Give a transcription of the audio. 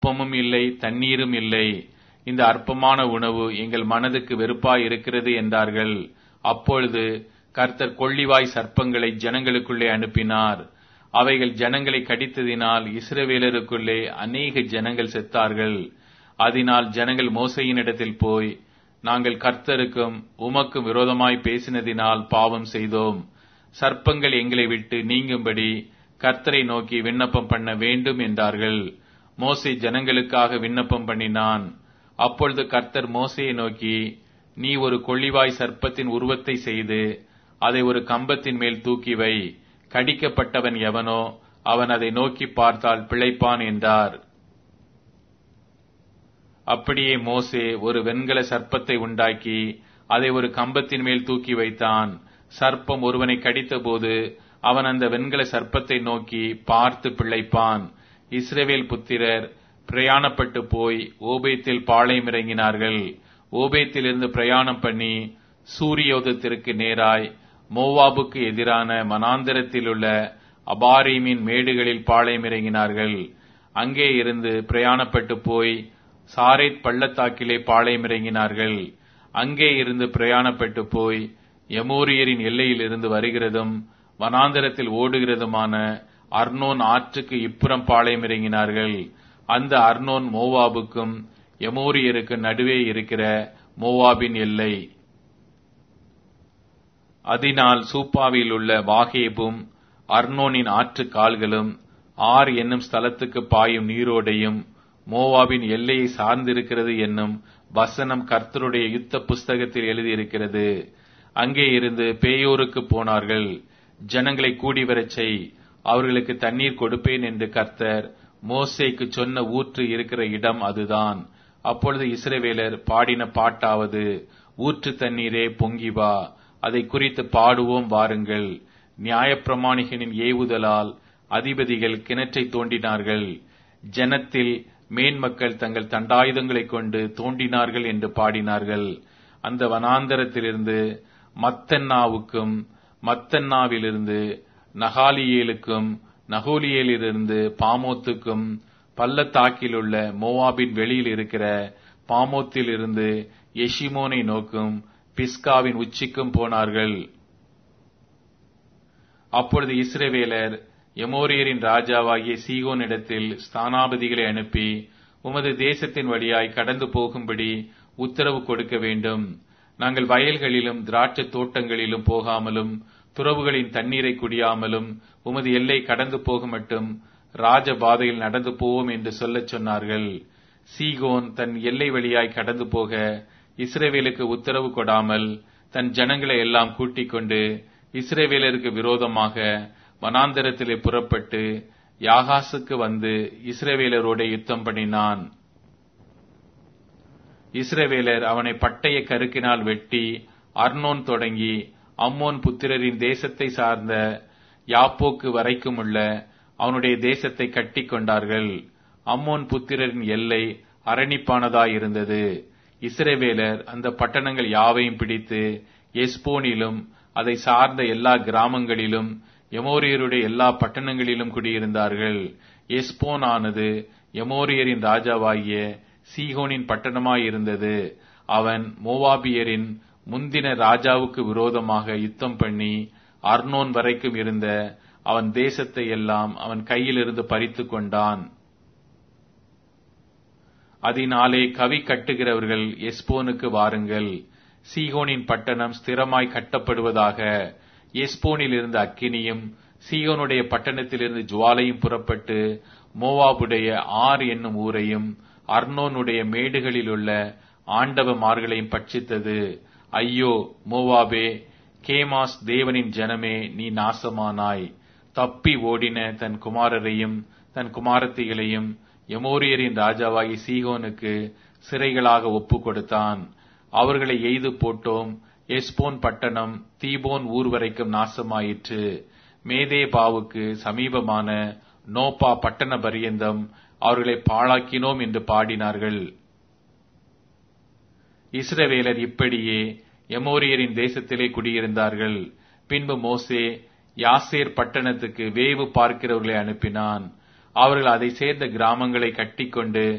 அப்பமும் இல்லை, தண்ணீரும் இல்லை. இந்த அற்பமான உணவு எங்கள் மனதுக்கு வெறுப்பாய் இருக்கிறது என்றார்கள். அப்பொழுது கர்த்தர் கொள்ளிவாய் சர்ப்பங்களை ஜனங்களுக்குள்ளே அனுப்பினார். அவைகள் ஜனங்களை கடித்ததினால் இஸ்ரவேலருக்குள்ளே அநேக ஜனங்கள் செத்தார்கள். அதனால் ஜனங்கள் மோசேயினிடத்தில் போய், நாங்கள் கர்த்தருக்கும் உமக்கும் விரோதமாய் பேசினதினால் பாவம் செய்தோம். சர்ப்பங்கள் எங்களை விட்டு நீங்கும்படி கர்த்தரை நோக்கி விண்ணப்பம் பண்ண வேண்டும் என்றார்கள். மோசே ஜனங்களுக்காக விண்ணப்பம் பண்ணினான். அப்பொழுது கர்த்தர் மோசேயை நோக்கி, நீ ஒரு கொள்ளிவாய் சர்ப்பத்தின் உருவத்தை செய்து அதை ஒரு கம்பத்தின் மேல் தூக்கி வை. கடிக்கப்பட்டவன் எவனோ அவன் அதை நோக்கி பார்த்தால் பிழைப்பான் என்றார். அப்படியே மோசே ஒரு வெண்கல சர்ப்பத்தை உண்டாக்கி அதை ஒரு கம்பத்தின் மேல் தூக்கி வைத்தான். சர்ப்பம் ஒருவனை கடித்தபோது அவன் அந்த வெண்கல சர்ப்பத்தை நோக்கி பார்த்து பிழைப்பான். இஸ்ரவேல் புத்திரர் பிரயாணப்பட்டு போய் ஓபேத்தில் பாளையம் இறங்கினார்கள். ஓபேத்திலிருந்து பிரயாணம் பண்ணி சூரியோதத்திற்கு நேராய் மோவாபுக்கு எதிரான மனாந்தரத்தில் உள்ள அபாரீமின் மேடுகளில் பாளையம் இறங்கினார்கள். அங்கே இருந்து பிரயாணப்பட்டு போய் சாரேத் பள்ளத்தாக்கிலே பாளையம் இறங்கினார்கள். அங்கே இருந்து பிரயாணப்பட்டு போய் எமோரியரின் எல்லையில் இருந்து வருகிறதும் வனாந்தரத்தில் ஓடுகிறதுமான அர்னோன் ஆற்றுக்கு இப்புறம் பாளையம் இறங்கினார்கள். அந்த அர்னோன் மோவாபுக்கும் எமோரியருக்கு நடுவே இருக்கிற மோவாபின் எல்லை. அதனால் சூப்பாவில் உள்ள வாகேபும் அர்னோனின் ஆற்று கால்களும் ஆர் என்னும் ஸ்தலத்துக்கு பாயும் நீரோடையும் மோவாபின் எல்லையை சார்ந்திருக்கிறது என்னும் வசனம் கர்த்தருடைய யுத்த புஸ்தகத்தில் எழுதியிருக்கிறது. அங்கே இருந்து பேயோருக்கு போனார்கள். ஜனங்களை கூடி வரச் செய், அவர்களுக்கு தண்ணீர் கொடுப்பேன் என்று கர்த்தர் மோசேக்கு சொன்ன ஊற்று இருக்கிற இடம் அதுதான். அப்பொழுது இஸ்ரவேலர் பாடின பாட்டாவது, ஊற்று தண்ணீரே பொங்கி வா, அதை குறித்து பாடுவோம் வாருங்கள். நியாயப்பிரமாணிகனின் ஏவுதலால் அதிபதிகள் கிணற்றை தோண்டினார்கள். ஜனத்தில் மேன்மக்கள் தங்கள் தண்டாயுதங்களை கொண்டு தோண்டினார்கள் என்று பாடினார்கள். அந்த வனாந்தரத்திலிருந்து மத்தன்னாவுக்கும் மத்தன்னாவிலிருந்து நகாலியேலுக்கும் நகோலியேலிருந்து பாமோத்துக்கும் பள்ளத்தாக்கிலுள்ள மோவாபின் வெளியில் இருக்கிற பாமோத்தில் இருந்து எஷிமோனை நோக்கும் பிஸ்காவின் உச்சிக்கும் போனார்கள். அப்பொழுது இஸ்ரவேலர் எமோரியரின் ராஜாவாகிய சீகோனிடத்தில் ஸ்தானாபதிகளை அனுப்பி, உமது தேசத்தின் வழியாய் கடந்து போகும்படி உத்தரவு கொடுக்க வேண்டும். நாங்கள் வயல்களிலும் திராட்சை தோட்டங்களிலும் போகாமலும் துறவுகளின் தண்ணீரை குடியாமலும் உமது எல்லை கடந்து போக மட்டும் ராஜபாதையில் நடந்து போவோம் என்று சொல்லச் சொன்னார்கள். சீகோன் தன் எல்லை வழியாய் கடந்து போக இஸ்ரவேலுக்கு உத்தரவு கொடாமல் தன் ஜனங்களை எல்லாம் கூட்டிக் கொண்டு இஸ்ரவேலருக்கு விரோதமாக வனாந்தரத்திலே புறப்பட்டு யாகாசுக்கு வந்து இஸ்ரவேலரோட யுத்தம் பண்ணினான். இஸ்ரவேலர் அவனை பட்டய கருக்கினால் வெட்டி அர்னோன் தொடங்கி அம்மோன் புத்திரரின் தேசத்தை சார்ந்த யாப்போக்கு வரைக்கும் உள்ள அவனுடைய தேசத்தை கட்டி கொண்டார்கள். அம்மோன் புத்திரரின் எல்லை அரணிப்பானதாயிருந்தது. இஸ்ரவேலர் அந்த பட்டணங்கள் யாவையும் பிடித்து எஸ்போனிலும் அதை சார்ந்த எல்லா கிராமங்களிலும் எமோரியருடைய எல்லா பட்டணங்களிலும் குடியிருந்தார்கள். எஸ்போன் ஆனது எமோரியரின் ராஜாவாகிய சீகோனின் பட்டணமாயிருந்தது. அவன் மோவாபியரின் முந்தின ராஜாவுக்கு விரோதமாக யுத்தம் பண்ணி அர்னோன் வரைக்கும் இருந்த அவன் தேசத்தை எல்லாம் அவன் கையிலிருந்து பறித்து கொண்டான். அதனாலே கவி கட்டுகிறவர்கள் எஸ்போனுக்கு வாருங்கள், சீகோனின் பட்டணம் ஸ்திரமாய் கட்டப்படுவதாக. எஸ்போனில் இருந்து அக்கினியும் சீகோனுடைய பட்டணத்திலிருந்து ஜுவாலையும் புறப்பட்டு மோவாபுடைய ஆர் என்னும் ஊரையும் அர்னோனுடைய மேடுகளில் உள்ள ஆண்டவமார்களையும் பட்சித்தது. ஐயோ மோவாபே, கேமாஸ் தேவனின் ஜனமே, நீ நாசமானாய். தப்பி ஓடின தன் குமாரரையும் தன் குமாரத்திகளையும் எமோரியரின் ராஜாவாகி சீகோனுக்கு சிறைகளாக ஒப்பு கொடுத்தான். அவர்களை எய்து போட்டோம். எஸ்போன் பட்டணம் தீபோன் ஊர் வரைக்கும் நாசமாயிற்று. மேதேபாவுக்கு சமீபமான நோப்பா பட்டண பரியந்தம் அவர்களை பாழாக்கினோம் என்று பாடினார்கள். இஸ்ரவேலர் இப்படியே எமோரியரின் தேசத்திலே குடியிருந்தார்கள். பின்பு மோசே யாசேர் பட்டணத்துக்கு வேவு பார்க்கிறவர்களை அனுப்பினான். அவர்கள் அதை சேர்ந்த கிராமங்களை கட்டிக்கொண்டு